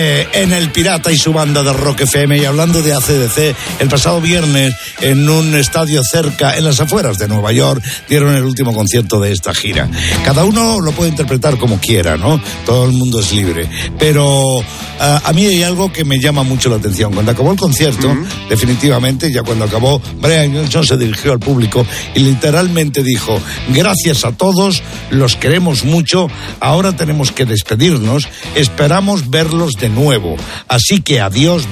En El Pirata y su banda de Rock FM. Y hablando de AC/DC, el pasado viernes en un estadio cerca, en las afueras de Nueva York, dieron el último concierto de esta gira. Cada uno lo puede interpretar como quiera, ¿no? Todo el mundo es libre. Pero a mí hay algo que me llama mucho la atención. Cuando acabó el concierto, definitivamente, ya cuando acabó, Brian Johnson se dirigió al público y literalmente dijo: gracias a todos, los queremos mucho, ahora tenemos que despedirnos, esperamos verlos de nuevo. Así que adiós.